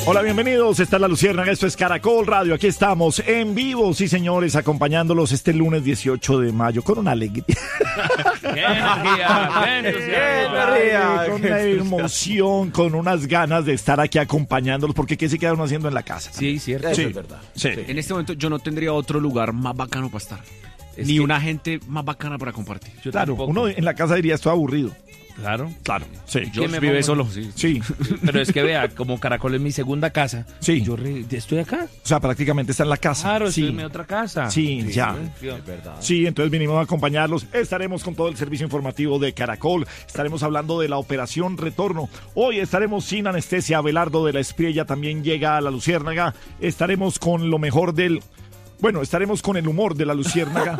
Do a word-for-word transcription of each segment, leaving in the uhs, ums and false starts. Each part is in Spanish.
Hola, bienvenidos. Esta es La Luciérnaga, esto es Caracol Radio. Aquí estamos en vivo, sí señores, acompañándolos este lunes dieciocho de mayo con una alegría. ¡Qué energía! ¡Qué energía! Con una emoción, con unas ganas de estar aquí acompañándolos, porque ¿qué se queda uno haciendo en la casa? Sí, cierto. Sí, Eso es verdad. Sí. En este momento yo no tendría otro lugar más bacano para estar. Es Ni que- una gente más bacana para compartir. Yo Claro, tampoco. uno en la casa diría estoy aburrido. Claro. Claro, sí. Yo ¿Quién me vive pongo? solo, sí. Sí, Pero es que vea, como Caracol es mi segunda casa, sí. yo re- estoy acá. O sea, prácticamente está en la casa. Claro, sí. estoy en mi otra casa. Sí, ya. Es verdad. Sí, entonces vinimos a acompañarlos. Estaremos con todo el servicio informativo de Caracol. Estaremos hablando de la operación Retorno. Hoy estaremos sin anestesia. Abelardo de la Espriella también llega a La Luciérnaga. Estaremos con lo mejor del... Bueno, estaremos con el humor de La Luciérnaga.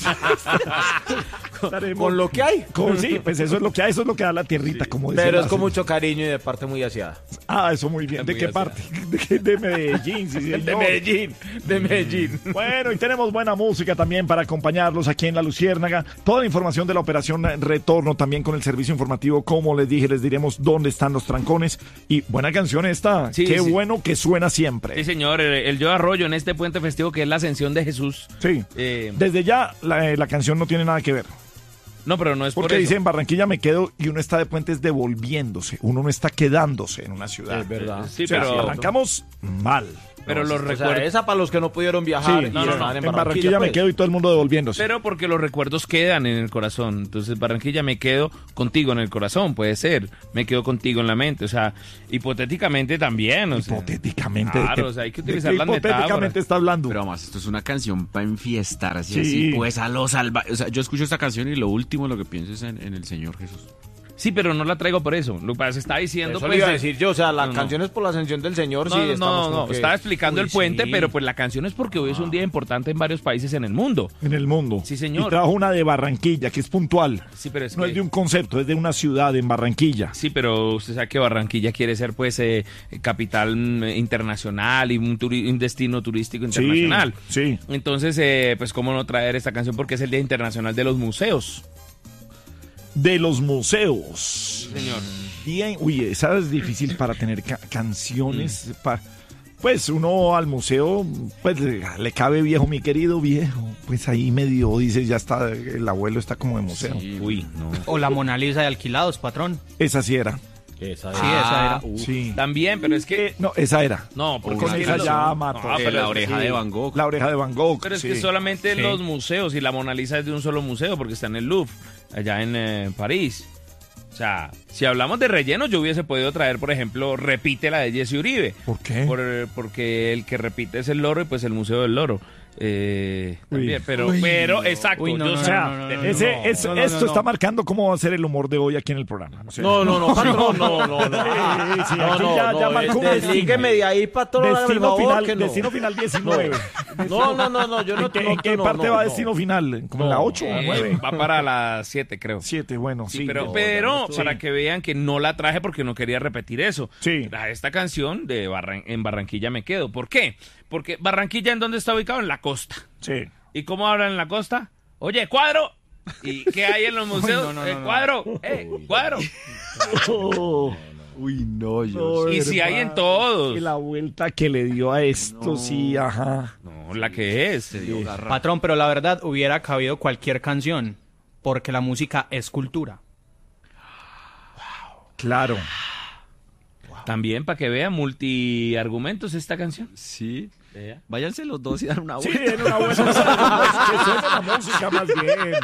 Estaremos Con lo que hay. con- sí, pues eso es lo que hay, eso es lo que da la tierrita, como dice Pero la- es con mucho cariño y de parte muy aseada. Ah, eso muy bien. ¿De Muy qué aseada. parte? ¿De, qué? De Medellín, sí, señor. De Medellín, de Medellín. Bueno, y tenemos buena música también para acompañarlos aquí en La Luciérnaga. Toda la información de la operación Retorno también con el servicio informativo. Como les dije, les diremos dónde están los trancones. Y buena canción esta. Sí, Qué sí. bueno que suena siempre. Sí, señor, el, el Yo Arroyo en este puente festivo que es la ascensión de Jesús. Sí. Eh, Desde ya la, eh, la canción no tiene nada que ver. no, pero no es por Porque eso. dice en Barranquilla me quedo y uno está de puentes devolviéndose. Uno no está quedándose en una ciudad. Es verdad. Sí, O sea, pero, arrancamos mal. pero los O sea, recuerdos... esa para los que no pudieron Sí, viajar y no, no, estaban no. en Barranquilla, me pues. quedo y todo el mundo devolviéndose. Pero porque los recuerdos quedan en el corazón. Entonces, Barranquilla, me quedo contigo en el corazón, puede ser. Me quedo contigo en la mente. O sea, hipotéticamente también. O sea, hipotéticamente. Claro, ¿de qué- o sea, hay que de utilizar qué las hipotéticamente metáforas. está hablando? Pero además, esto es una canción para enfiestar, así, Sí. así, pues a los salvajes. O sea, yo escucho esta canción y lo último lo que pienso es en, en el Señor Jesús. Sí, pero no la traigo por eso. Lo que pasa es que está diciendo... Eso pues, le iba a de- decir yo, o sea, la No, no. canción es por la ascensión del Señor. No, sí, no, estamos no, como no, que- estaba explicando Uy, el puente, sí. pero pues la canción es porque hoy es un día importante en varios países en el mundo. En el mundo. Sí, señor. Y trajo una de Barranquilla, que es puntual. Sí, pero es No que- es de un concepto, es de una ciudad en Barranquilla. Sí, pero usted sabe que Barranquilla quiere ser pues eh, capital mm, internacional y un, turi- un destino turístico internacional. Sí, sí. Entonces, eh, pues cómo no traer esta canción porque es el Día Internacional de los Museos. De los museos. Señor. Bien, uy, esa es difícil para tener ca- canciones. pa- pues uno al museo, pues le, le cabe viejo, mi querido viejo. Pues ahí medio dice, ya está, el abuelo está como de museo. Uy, no. O la Mona Lisa de alquilados, patrón. Esa sí era. Esa Sí, es. esa era. Sí. También, pero es que... Eh, no, esa era. No, porque Con es que esa los- ya no, mató. pero Eh, es la que oreja sí. de Van Gogh. La oreja de Van Gogh. Pero es sí. que solamente Sí. los museos y la Mona Lisa es de un solo museo porque está en el Louvre, allá en eh, París. O sea, si hablamos de relleno, yo hubiese podido traer, por ejemplo, Repite la de Jesse Uribe. ¿Por qué? Por- porque el que repite es el loro y pues el Museo del Loro. Eh, Uy. también, pero, Uy, pero, exacto. Uy, no, yo no, O sé- sea, no, no, no, ese, no. es- No, no, esto no, está no. marcando cómo va a ser el humor de hoy aquí en el programa. O sea, No, no, no, patrón, no, no, no. Sí, sí, No, aquí no, ya- no, ya marcó un eh, destino. deslígueme de ahí, patrón, hágame el Destino favor, final, que no. destino final diecinueve. No, no, no, no, yo no ¿En qué, no, en qué no, parte no, va no. destino final? ¿Como en la No, ocho o eh, nueve? va para las siete, creo. siete, bueno, sí. Sí, pero, no, pero ya no para estoy- que vean que no la traje porque no quería repetir eso. Sí. Traje esta canción de Barran- En Barranquilla me quedo. ¿Por qué? Porque Barranquilla, ¿en dónde está ubicado? En la costa. Sí. ¿Y cómo hablan en la costa? Oye, cuadro. ¿Y qué hay en los museos? no, no, Eh, no, no. cuadro. Eh, cuadro. Oh, Uy, no, yo. no, Y si hay en hermano, todos. y la vuelta que le dio a esto, sí, ajá. No, la que es. Se dio garra. Patrón, pero la verdad hubiera cabido cualquier canción, porque la música es cultura. Claro. También para que vean multiargumentos esta canción. Sí. Váyanse los dos y dan una Sí, vuelta. en una buena. Que suene la música más bien.